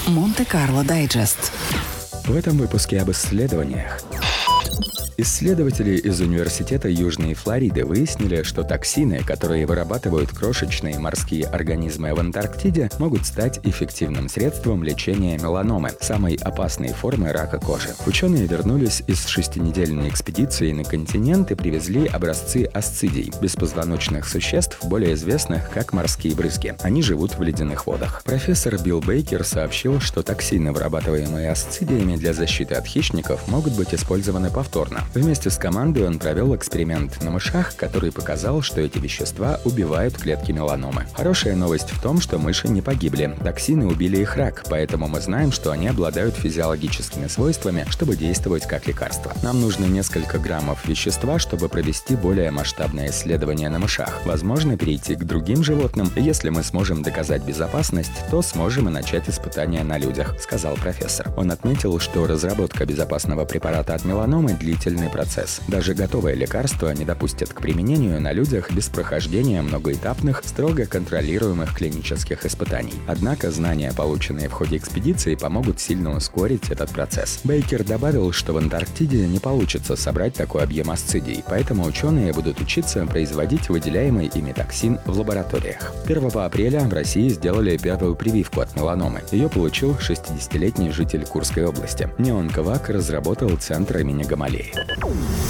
Монте-Карло Дайджест. В этом выпуске об исследованиях. Исследователи из Университета Южной Флориды выяснили, что токсины, которые вырабатывают крошечные морские организмы в Антарктиде, могут стать эффективным средством лечения меланомы, самой опасной формы рака кожи. Ученые вернулись из 6-недельной экспедиции на континент и привезли образцы асцидий, беспозвоночных существ, более известных как морские брызги. Они живут в ледяных водах. Профессор Билл Бейкер сообщил, что токсины, вырабатываемые асцидиями для защиты от хищников, могут быть использованы повторно. Вместе с командой он провел эксперимент на мышах, который показал, что эти вещества убивают клетки меланомы. Хорошая новость в том, что мыши не погибли. Токсины убили их рак, поэтому мы знаем, что они обладают физиологическими свойствами, чтобы действовать как лекарство. Нам нужно несколько граммов вещества, чтобы провести более масштабное исследование на мышах. Возможно, перейти к другим животным. Если мы сможем доказать безопасность, то сможем и начать испытания на людях, сказал профессор. Он отметил, что разработка безопасного препарата от меланомы – длительный процесс. Даже готовое лекарство не допустят к применению на людях без прохождения многоэтапных, строго контролируемых клинических испытаний. Однако знания, полученные в ходе экспедиции, помогут сильно ускорить этот процесс. Бейкер добавил, что в Антарктиде не получится собрать такой объем асцидий, поэтому ученые будут учиться производить выделяемый ими токсин в лабораториях. 1 апреля в России сделали первую прививку от меланомы. Ее получил 60-летний житель Курской области. Неонковак разработал центр имени Гамалеи.